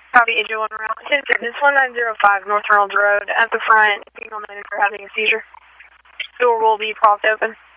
Copy, Angel 1 around. Attention, it's 1905 North Reynolds Road. At the front, being noted for having a seizure. Door will be propped open.